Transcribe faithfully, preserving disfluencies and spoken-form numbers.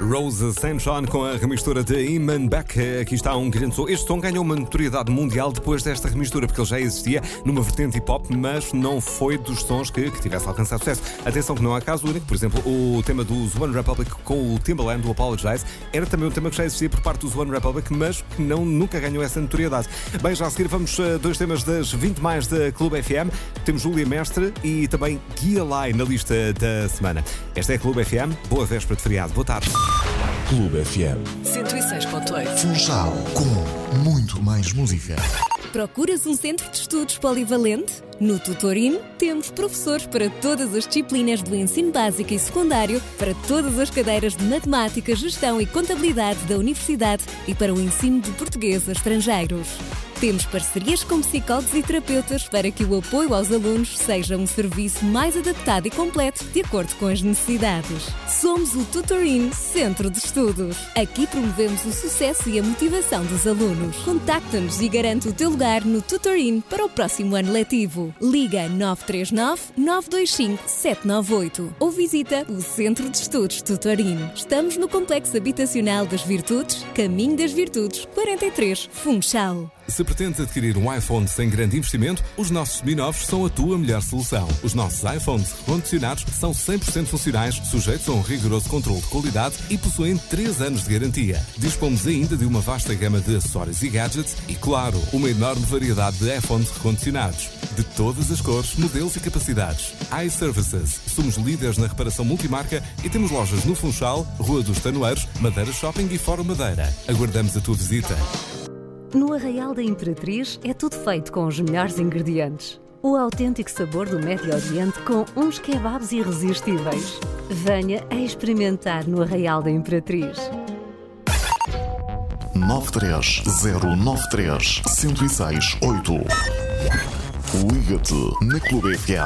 Rose Saint John com a remistura de Iman Beck. Aqui está um grande som. Este som ganhou uma notoriedade mundial depois desta remistura, porque ele já existia numa vertente hip-hop, mas não foi dos sons que, que tivesse alcançado sucesso. Atenção que não há caso único. Por exemplo, o tema dos One Republic com o Timbaland, o Apologize, era também um tema que já existia por parte dos One Republic, mas que não, nunca ganhou essa notoriedade. Bem, já a seguir vamos a dois temas das vinte mais da Clube F M. Temos Júlia Mestre e também Guia Lai na lista da semana. Esta é a Clube F M. Boa véspera de feriado. Boa tarde. Clube F M cento e seis ponto oito. Funchal, com muito mais música. Procuras um centro de estudos polivalente? No Tutorin temos professores para todas as disciplinas do ensino básico e secundário, para todas as cadeiras de matemática, gestão e contabilidade da universidade e para o ensino de português a estrangeiros. Temos parcerias com psicólogos e terapeutas para que o apoio aos alunos seja um serviço mais adaptado e completo de acordo com as necessidades. Somos o Tutorin Centro de Estudos. Aqui promovemos o sucesso e a motivação dos alunos. Contacta-nos e garante o teu lugar no Tutorin para o próximo ano letivo. Liga nove três nove, nove dois cinco, sete nove oito ou visita o Centro de Estudos Tutorin. Estamos no Complexo Habitacional das Virtudes, Caminho das Virtudes, quarenta e três, Funchal. Se pretendes adquirir um iPhone sem grande investimento, os nossos seminovos são a tua melhor solução. Os nossos iPhones recondicionados são cem por cento funcionais, sujeitos a um rigoroso controle de qualidade e possuem três anos de garantia. Dispomos ainda de uma vasta gama de acessórios e gadgets e, claro, uma enorme variedade de iPhones recondicionados. De todas as cores, modelos e capacidades. iServices. Somos líderes na reparação multimarca e temos lojas no Funchal, Rua dos Tanoeiros, Madeira Shopping e Fórum Madeira. Aguardamos a tua visita. No Arraial da Imperatriz é tudo feito com os melhores ingredientes. O autêntico sabor do Médio Oriente com uns kebabs irresistíveis. Venha a experimentar no Arraial da Imperatriz. nove três zero nove três, um zero seis oito. Liga-te na Clube F M.